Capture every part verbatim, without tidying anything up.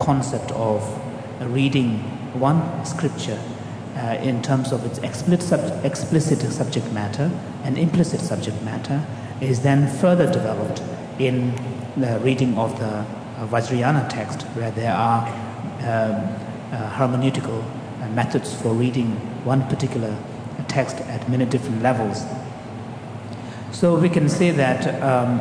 concept of uh, reading one scripture uh, in terms of its explicit, sub- explicit subject matter and implicit subject matter is then further developed in the reading of the uh, Vajrayana text, where there are um, uh, hermeneutical uh, methods for reading one particular text at many different levels. So we can say that, um,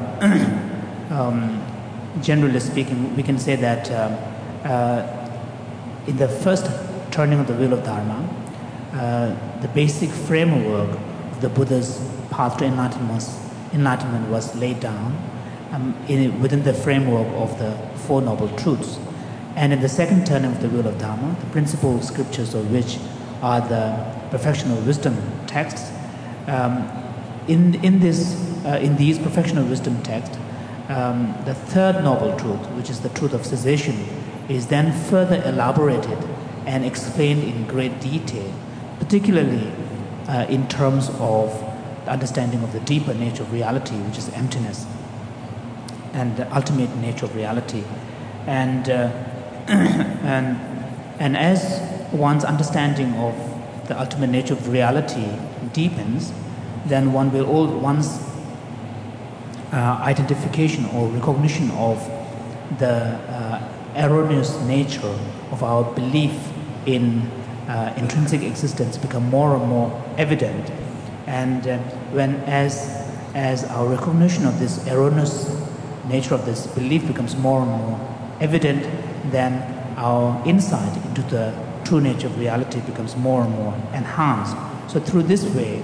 um, generally speaking, we can say that um, uh, in the first turning of the wheel of Dharma, uh, the basic framework of the Buddha's path to enlightenment, enlightenment was laid down um, in, within the framework of the Four Noble Truths. And in the second turning of the wheel of Dharma, the principal scriptures of which are the perfectional wisdom texts, um, in in this uh, in these perfectional wisdom texts, um, the third noble truth, which is the truth of cessation, is then further elaborated and explained in great detail, particularly uh, in terms of the understanding of the deeper nature of reality, which is emptiness, and the ultimate nature of reality, and uh, and and as one's understanding of the ultimate nature of reality deepens, then one will all one's uh, identification or recognition of the uh, erroneous nature of our belief in uh, intrinsic existence become more and more evident. And uh, when as as our recognition of this erroneous nature of this belief becomes more and more evident, then our insight into the true nature of reality becomes more and more enhanced. So through this way,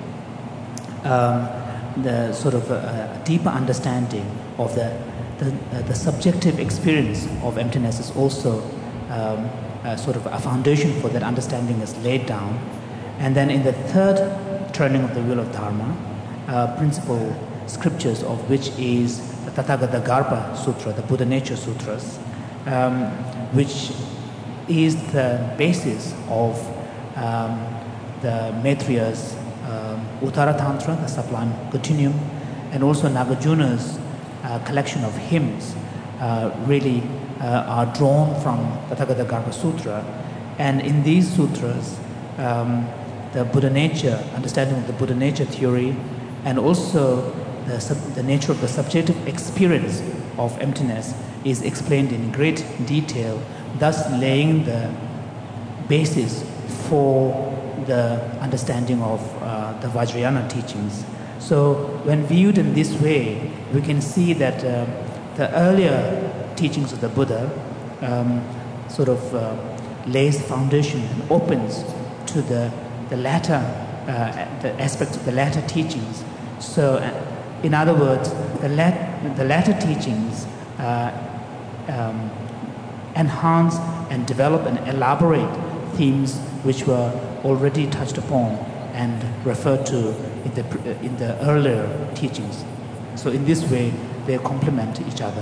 um, the sort of a, a deeper understanding of the the, uh, the subjective experience of emptiness is also um, uh, sort of a foundation for that understanding is laid down. And then in the third turning of the wheel of Dharma, uh, principal scriptures of which is the Tathagata Garpa Sutra, the Buddha Nature Sutras, um, which is the basis of um, the Maitriya's um, Uttara Tantra, the Sublime Continuum, and also Nagarjuna's uh, collection of hymns uh, really uh, are drawn from the Tathagata Garpa Sutra. And in these sutras, um, the Buddha nature, understanding of the Buddha nature theory, and also the, sub, the nature of the subjective experience of emptiness is explained in great detail, thus laying the basis for the understanding of uh, the Vajrayana teachings. So when viewed in this way, we can see that uh, the earlier teachings of the Buddha um, sort of uh, lays foundation and opens to the, the latter uh, the aspects of the latter teachings. So uh, in other words, the, lat- the latter teachings uh, um, enhance and develop and elaborate themes which were already touched upon and referred to in the, in the earlier teachings. So in this way, they complement each other.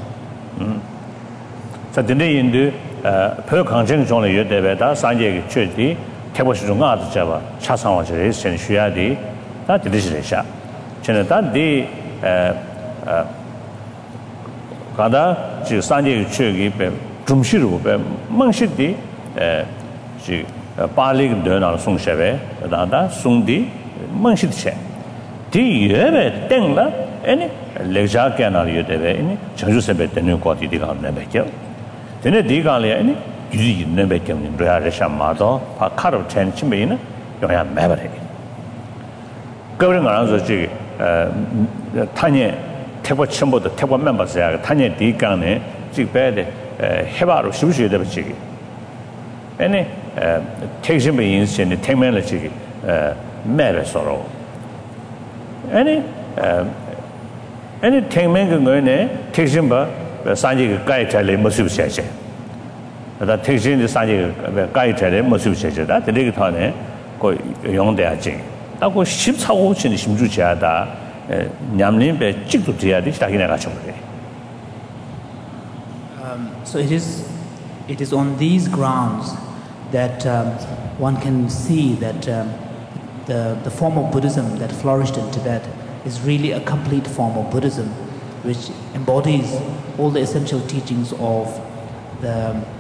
So today in the per conjunction on the debate, Sanjay Church, Tabashi Art Java, Chasan and Shuadi, that is the shop. That the Gada, Sanjay Church, Jumshiru, Manshidi, she Bali Dona Sung Shave, Dada, Sundi, Manshid. Do you ever think that any Leja canal you ever any Changusabet the new quality digan never kill? Then a digan any, you never kill in Realisha Mado, a cut of ten chimney, you have memory. Going around the G, Tanya, Table Chimbo, the table members there, Tanya Digane, Jig Bed, Heba, Sushi, the Jiggy. Any takes him in the technology, Mary sorrow. Any any technique going in, takes him by Sanjay Guy Tele Mosu Session. That takes in the Sanjay Guy Tele Mosu Session, that the Ligatone go young there. That was ships how in the Shimjuchada, Yamlin, Chikutia, this Takinagachum. So it is, it is on these grounds that um, one can see that um, the, the form of Buddhism that flourished in Tibet is really a complete form of Buddhism, which embodies all the essential teachings of the